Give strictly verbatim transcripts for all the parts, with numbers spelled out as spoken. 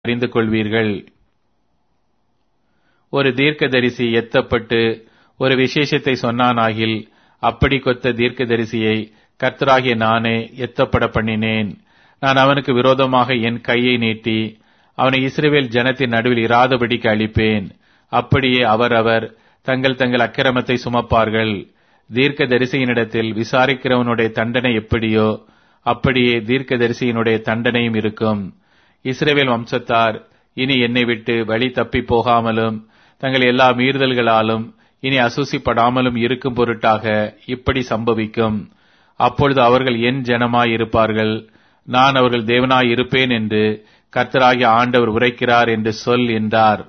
அறிந்து கொள்வீர்கள். ஒரு தீர்க்கதரிசி எத்தப்பட்டு ஒரு விசேஷத்தை சொன்னானாகில் அப்படி கொத்த தீர்க்கதரிசியை கர்த்தராகிய நானே எத்தப்பட பண்ணினேன். நான் அவனுக்கு விரோதமாக என் கையை நீட்டி அவனை இஸ்ரவேல் ஜனத்தின் நடுவில் இராதபடிக்கு அழிப்பேன். அப்படியே அவரவர் தங்கள் தங்கள் அக்கிரமத்தை சுமப்பார்கள். தீர்க்கதரிசியினிடத்தில் விசாரிக்கிறவனுடைய தண்டனை எப்படியோ அப்படியே தீர்க்கதரிசியினுடைய தண்டனையும் இருக்கும். இஸ்ரவேல் வம்சத்தார் இனி என்னை விட்டு வழி தப்பி போகாமலும் தங்கள் எல்லா மீறுதல்களாலும் இனி அசூசிப்படாமலும் இருக்கும் பொருட்டாக இப்படி சம்பவிக்கும். அப்பொழுது அவர்கள் என் ஜனமாய் இருப்பார்கள், நான் அவர்கள் தேவனாய் இருப்பேன் என்று கர்த்தராகிய ஆண்டவர் உரைக்கிறார் என்று சொல் என்றார்.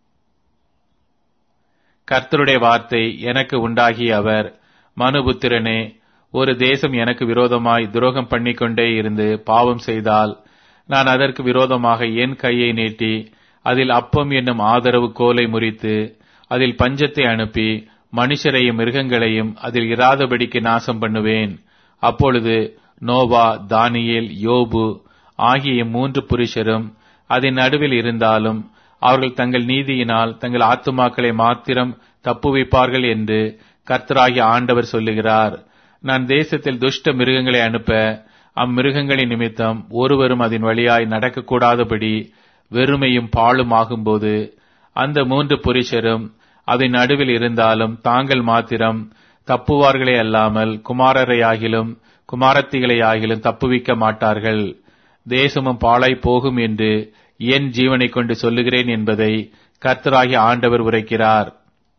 கர்த்தருடைய வார்த்தை எனக்கு உண்டாகிய அவர், மனுபுத்திரனே, ஒரு தேசம் எனக்கு விரோதமாய் துரோகம் பண்ணிக்கொண்டே இருந்து பாவம் செய்தால் நான் அதற்கு விரோதமாக என் கையை நீட்டி அதில் அப்பம் என்னும் ஆதரவு கோலை முறித்து அதில் பஞ்சத்தை அனுப்பி மனுஷரையும் மிருகங்களையும் அதில் இராதபடிக்கு நாசம் பண்ணுவேன். அப்பொழுது நோவா, தானியேல், யோபு ஆகிய மூன்று புருஷரும் அதன் நடுவில் இருந்தாலும் அவர்கள் தங்கள் நீதியினால் தங்கள் ஆத்துமாக்களை மாத்திரம் தப்புவிப்பார்கள் என்று கர்த்தராகிய ஆண்டவர் சொல்லுகிறார். நான் தேசத்தில் துஷ்ட மிருகங்களை அனுப்ப அம்மிருகங்களின் நிமித்தம் ஒருவரும் அதன் வழியாய் நடக்கக்கூடாதபடி வெறுமையும் பாழும் ஆகும்போது அந்த மூன்று புருஷரும் அதன் நடுவில் இருந்தாலும் தாங்கள் மாத்திரம் தப்புவார்களே அல்லாமல் குமாரரையாகிலும் குமாரத்திகளையாகிலும் தப்புவிக்க மாட்டார்கள். தேசமும் பாழாய் போகும் என்று என் ஜீவனை கொண்டு சொல்லுகிறேன் என்பதை கர்த்தராகிய ஆண்டவர் உரைக்கிறார்.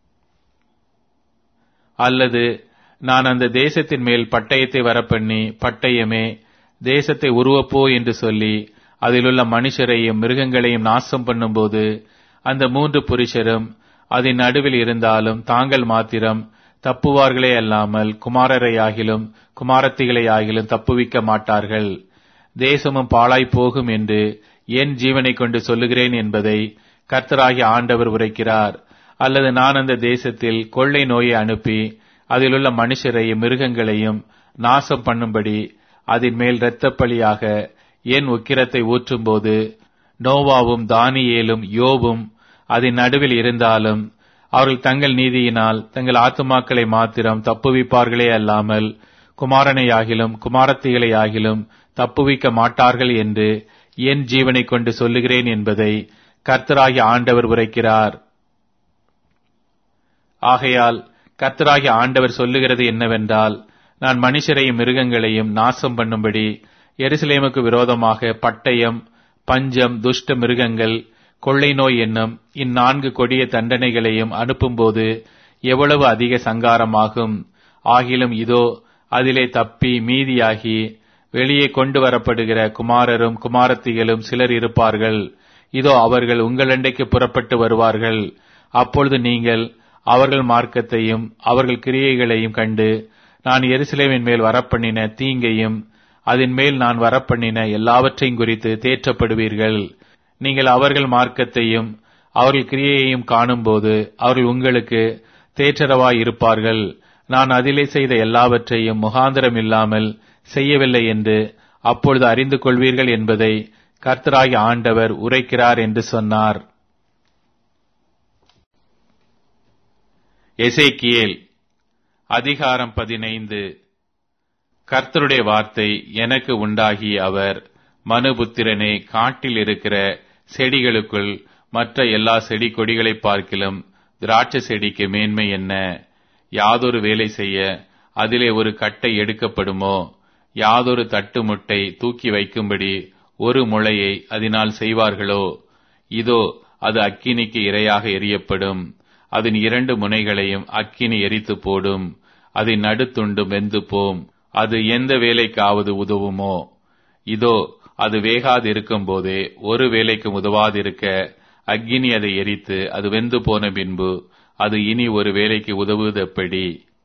அல்லது நான் அந்த தேசத்தின் மேல் பட்டயத்தை வரப்பண்ணி, பட்டயமே தேசத்தை உருவப்போ என்று சொல்லி அதிலுள்ள மனுஷரையும் மிருகங்களையும் நாசம் பண்ணும்போது அந்த மூன்று புருஷரும் அதன் நடுவில் இருந்தாலும் தாங்கள் மாத்திரம் தப்புவார்களே அல்லாமல் குமாரரையாகிலும் குமாரத்திகளையாகிலும் தப்புவிக்க மாட்டார்கள். தேசமும் பாழாய் போகும் என்று என் ஜீவனை கொண்டு சொல்லுகிறேன் என்பதை கர்த்தராகிய ஆண்டவர் உரைக்கிறார். அல்லது நான் அந்த தேசத்தில் கொள்ளை நோயை அனுப்பி அதிலுள்ள மனுஷரையும் மிருகங்களையும் நாசம் பண்ணும்படி அதன் மேல் இரத்தப்பழியாக என் உக்கிரத்தை ஊற்றும்போது நோவாவும் தானியேலும் யோபும் அதன் நடுவில் இருந்தாலும் அவர்கள் தங்கள் நீதியினால் தங்கள் ஆத்துமாக்களை மாத்திரம் தப்புவிப்பார்களே அல்லாமல் குமாரனையாகிலும் குமாரத்திகளையாகிலும் தப்புவிக்க மாட்டார்கள் என்று என் ஜீவனை கொண்டு சொல்லுகிறேன் என்பதை கர்த்தராகிய ஆண்டவர் உரைக்கிறார். ஆகையால் கர்த்தராகிய ஆண்டவர் சொல்லுகிறது என்னவென்றால், நான் மனுஷரையும் மிருகங்களையும் நாசம் பண்ணும்படி எருசலேமுக்கு விரோதமாக பட்டயம், பஞ்சம், துஷ்ட மிருகங்கள், கொள்ளை நோய் என்னும் இந்நான்கு கொடிய தண்டனைகளையும் அனுப்பும்போது எவ்வளவு அதிக சங்காரமாகும். ஆகிலும் இதோ அதிலே தப்பி மீதியாகி வெளியே கொண்டு வரப்படுகிற குமாரரும் குமாரத்திகளும் சிலர் இருப்பார்கள். இதோ அவர்கள் உங்களண்டைக்கு புறப்பட்டு வருவார்கள். அப்பொழுது நீங்கள் அவர்கள் மார்க்கத்தையும் அவர்கள் கிரியைகளையும் கண்டு நான் எருசலேமின் மேல் வரப்பண்ணின தீங்கையும் அதன் மேல் நான் வரப்பண்ணின எல்லாவற்றையும் குறித்து தேற்றப்படுவீர்கள். நீங்கள் அவர்கள் மார்க்கத்தையும் அவர்கள் கிரியையையும் காணும்போது அவர்கள் உங்களுக்கு தேற்றரவாய் இருப்பார்கள். நான் அதிலே செய்த எல்லாவற்றையும் முகாந்திரம் இல்லாமல் செய்யவில்லை என்று அப்பொழுது அறிந்து கொள்வீர்கள் என்பதை கர்த்தராகிய ஆண்டவர் உரைக்கிறார் என்று சொன்னார். எசேக்கியேல் அதிகாரம் பதினைந்து. கர்த்தருடைய வார்த்தை எனக்கு உண்டாகி அவர், மனுபுத்திரனே, காட்டில் இருக்கிற செடிகளுக்குள் மற்ற எல்லா செடி கொடிகளை பார்க்கிலும் திராட்சை செடிக்கு மேன்மை என்ன? யாதொரு வேலை செய்ய அதிலே ஒரு கட்டை எடுக்கப்படுமோ? யாதொரு தட்டு முட்டை தூக்கி வைக்கும்படி ஒரு முளையை அதனால் செய்வார்களோ? இதோ அது அக்கினிக்கு இரையாக எரியப்படும். அதன் இரண்டு முனைகளையும் அக்கினி எரித்து போடும். அதன் நடுத்துண்டு வெந்து போம். அது எந்த வேலைக்காவது உதவுமோ? இதோ அது வேகாதிருக்கும் போதே ஒரு வேலைக்கு உதவாதிருக்க அக்கினி அதை எரித்து அது வெந்து போன பின்பு அது இனி ஒரு வேலைக்கு உதவுவது எப்படி?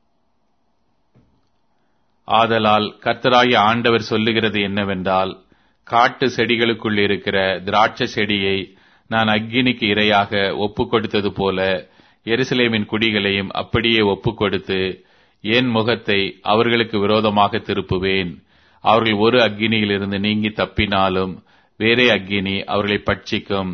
ஆதலால் கர்த்தராகிய ஆண்டவர் சொல்லுகிறது என்னவென்றால், காட்டு செடிகளுக்குள் இருக்கிற திராட்சை செடியை நான் அக்கினிக்கு இரையாக ஒப்புக் கொடுத்தது போல எருசலேமின் குடிகளையும் அப்படியே ஒப்புக் கொடுத்து என் முகத்தை அவர்களுக்கு விரோதமாக திருப்புவேன். அவர்கள் ஒரு அக்கினியிலிருந்து நீங்கி தப்பினாலும் வேறே அக்கினி அவர்களை பட்சிக்கும்.